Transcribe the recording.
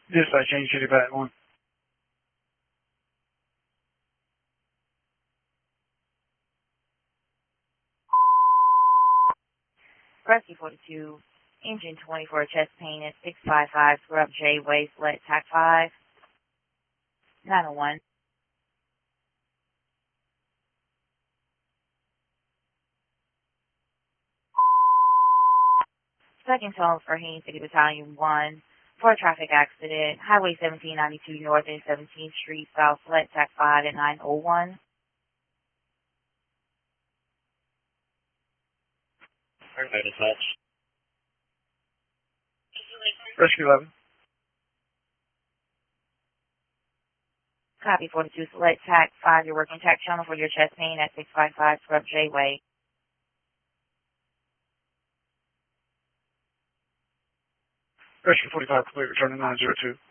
Dispatch, change City Bat 1. Rescue 42, engine 24, chest pain at 655, Scrub J Way, select TAC 5, 901. Second tone for Haines City Battalion 1, for a traffic accident, Highway 1792 North and 17th Street South, select TAC 5 at 901. Dispatch. Rescue 11. Copy 42, select TAC 5, your working TAC channel for your chest pain at 655 Scrub J Way. Rescue 45, complete, return to 902.